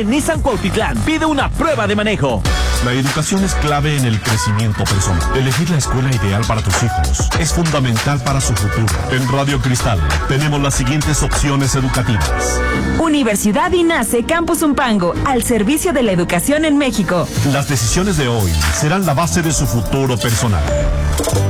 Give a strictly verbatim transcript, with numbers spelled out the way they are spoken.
En Nissan Cuautitlán, pide una prueba de manejo. La educación es clave en el crecimiento personal. Elegir la escuela ideal para tus hijos es fundamental para su futuro. En Radio Cristal tenemos las siguientes opciones educativas. Universidad INACE Campus Umpango, al servicio de la educación en México. Las decisiones de hoy serán la base de su futuro personal.